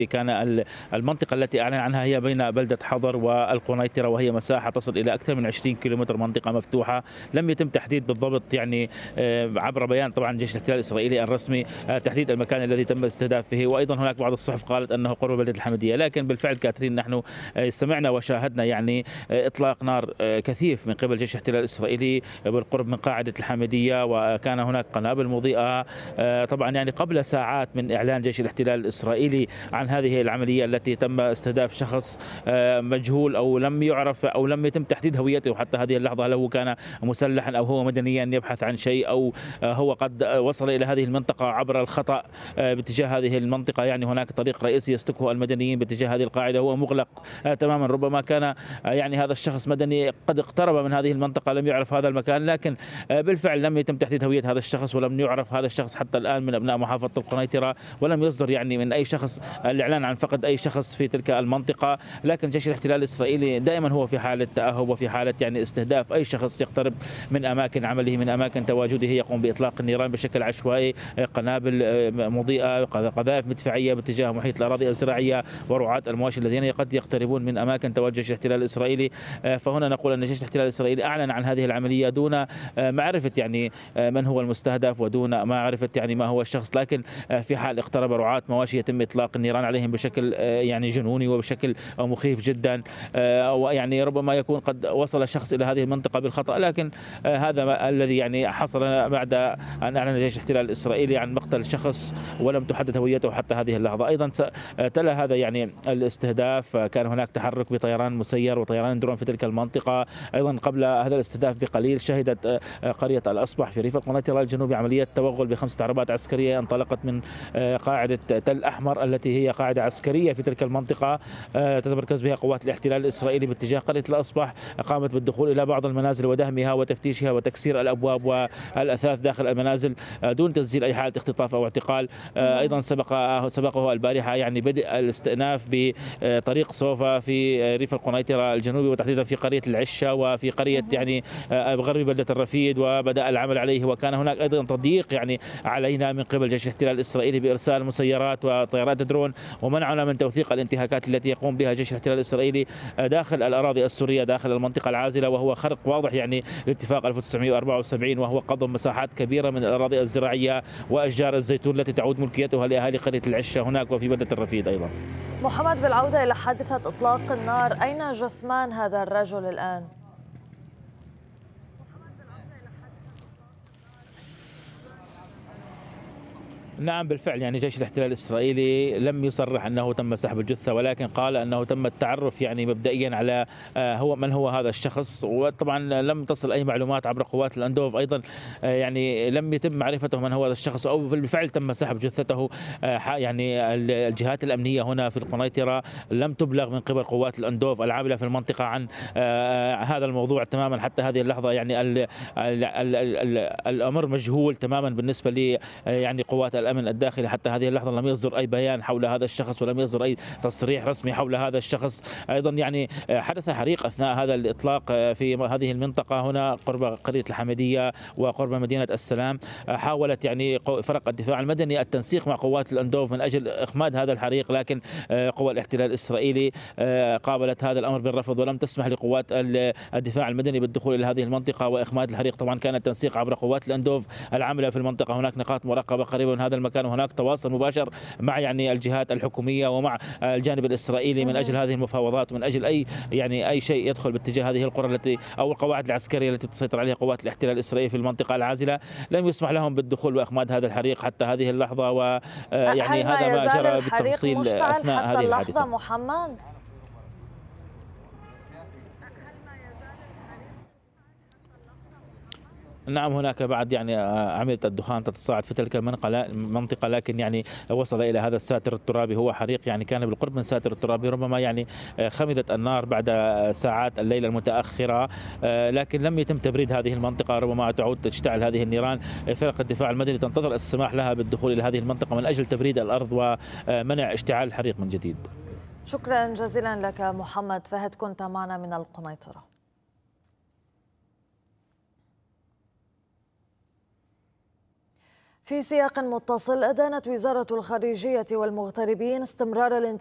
كان المنطقة التي أعلن عنها هي بين بلدة حضر والقنيطرة، وهي مساحة تصل إلى أكثر من 20 كيلومتر منطقة مفتوحة. لم يتم تحديد بالضبط يعني عبر بيان طبعا جيش الاحتلال الإسرائيلي الرسمي تحديد المكان الذي تم الاستهداف فيه، وأيضا هناك بعض الصحف قالت أنه قرب بلدة الحمدية. لكن بالفعل كاترين نحن سمعنا وشاهدنا يعني إطلاق نار كثيف من قبل جيش الاحتلال الإسرائيلي بالقرب من قاعدة الحمدية، وكان هناك قنابل مضيئة طبعا يعني قبل ساعات من إعلان جيش الاحتلال الإسرائيلي عن هذه العملية التي تم استهداف شخص مجهول أو لم يعرف أو لم يتم تحديد هويته حتى هذه اللحظة، هل هو كان مسلحا أو هو مدنيا يبحث عن شيء أو هو قد وصل إلى هذه المنطقة عبر الخطأ باتجاه هذه المنطقة. يعني هناك طريق رئيسي يسلكه المدنيين باتجاه هذه القاعدة هو مغلق تماما. ربما كان يعني هذا الشخص مدني قد اقترب من هذه المنطقة، لم يعرف هذا المكان، لكن بالفعل لم يتم تحديد هوية هذا الشخص ولم يعرف هذا الشخص حتى الآن من أبناء محافظة القنيطرة، ولم يصدر يعني من أي شخص الإعلان عن فقد أي شخص في تلك المنطقة. لكن جيش الاحتلال الإسرائيلي دائما هو في حالة تأهب وفي حالة يعني استهداف أي شخص يقترب من أماكن عمله، من أماكن تواجده. يقوم بإطلاق النيران بشكل عشوائي، قنابل مضيئة، قذائف مدفعية باتجاه محيط الأراضي الزراعية ورعاة المواشي الذين قد يقتربون من أماكن تواجد جيش الاحتلال الإسرائيلي. فهنا نقول أن جيش الاحتلال الإسرائيلي أعلن عن هذه العملية دون معرفة يعني من هو المستهدف ودون معرفة يعني ما هو الشخص، لكن في حال اقترب رعاة مواشي يتم إطلاق النيران عليهم بشكل يعني جنوني وبشكل مخيف جدا. ويعني ربما يكون قد وصل الشخص إلى هذه المنطقة بالخطأ، لكن هذا الذي يعني حصل بعد أن أعلن جيش الاحتلال الإسرائيلي عن مقتل شخص ولم تحدد هويته حتى هذه اللحظة. أيضا تلا هذا يعني الاستهداف كان هناك تحرك بطيران مسير وطيران درون في تلك المنطقة. أيضا قبل هذا الاستهداف بقليل شهدت قرية الأصبح في ريف القنيطرة الجنوبي عملية توغل ب5 عربات عسكرية انطلقت من قاعدة تل أحمر التي هي قاعدة عسكرية في تلك المنطقة تتمركز بها قوات الاحتلال الإسرائيلي باتجاه قرية الأصبح. قامت بالدخول إلى بعض المنازل ودهمها وتفتيشها وتكسير الأبواب والأثاث داخل المنازل دون تسجيل أي حالة اختطاف أو اعتقال. أيضا سبقه البارحة يعني بدء الاستئناف بطريق صوفا في ريف القنيطرة الجنوبي وتحديدا في قرية العشة وفي قرية يعني غرب بلدة الرفيد، وبدأ العمل عليه. وكان هناك أيضا تضييق يعني علينا من قبل جيش الاحتلال الإسرائيلي بإرسال مسيرات وطيارات درون ومنعنا من توثيق الانتهاكات التي يقوم بها جيش الاحتلال الإسرائيلي داخل الأراضي السورية داخل المنطقة العازلة، وهو خرق واضح يعني لاتفاق 1974، وهو قضم مساحات كبيرة من الأراضي الزراعية وأشجار الزيتون التي تعود ملكيتها لأهالي قرية العشة هناك وفي بلدة الرفيد. أيضا محمد، بالعودة إلى حادثة إطلاق النار، أين جثمان هذا الرجل الآن؟ نعم بالفعل يعني جيش الاحتلال الإسرائيلي لم يصرح أنه تم سحب الجثة، ولكن قال أنه تم التعرف يعني مبدئيا على من هو هذا الشخص. وطبعا لم تصل أي معلومات عبر قوات الأندوف. أيضا يعني لم يتم معرفته من هو هذا الشخص أو بالفعل تم سحب جثته. يعني الجهات الأمنية هنا في القنيطرة لم تبلغ من قبل قوات الأندوف العاملة في المنطقة عن هذا الموضوع تماما حتى هذه اللحظة. يعني الأمر مجهول تماما بالنسبة لي يعني قوات الأمن الداخلي حتى هذه اللحظة. لم يصدر أي بيان حول هذا الشخص ولم يصدر أي تصريح رسمي حول هذا الشخص. أيضا يعني حدث حريق أثناء هذا الإطلاق في هذه المنطقة هنا قرب قرية الحمدية وقرب مدينة السلام. حاولت يعني فرق الدفاع المدني التنسيق مع قوات الأندوف من أجل إخماد هذا الحريق، لكن قوى الاحتلال الإسرائيلي قابلت هذا الأمر بالرفض ولم تسمح لقوات الدفاع المدني بالدخول إلى هذه المنطقة وإخماد الحريق. طبعا كان التنسيق عبر قوات الأندوف العاملة في المنطقة، هناك نقاط مراقبة قريبة من هذا المكان وهناك تواصل مباشر مع يعني الجهات الحكومية ومع الجانب الإسرائيلي من أجل هذه المفاوضات ومن أجل أي شيء يدخل باتجاه هذه القرى التي أو القواعد العسكرية التي تسيطر عليها قوات الاحتلال الإسرائيلي في المنطقة العازلة. لم يسمح لهم بالدخول وإخماد هذا الحريق حتى هذه اللحظة، ويعني هذا ما جرى بالتفصيل أثناء هذه الحادثة. محمد، نعم هناك بعد يعني عملية الدخان تتصاعد في تلك المنطقة، لكن يعني وصل إلى هذا الساتر الترابي. هو حريق يعني كان بالقرب من ساتر الترابي، ربما يعني خمدت النار بعد ساعات الليلة المتأخرة، لكن لم يتم تبريد هذه المنطقة. ربما تعود تشتعل هذه النيران. فرق الدفاع المدني تنتظر السماح لها بالدخول إلى هذه المنطقة من أجل تبريد الأرض ومنع اشتعال الحريق من جديد. شكرا جزيلا لك محمد فهد، كنت معنا من القنيطرة. في سياق متصل، أدانت وزارة الخارجية والمغتربين استمرار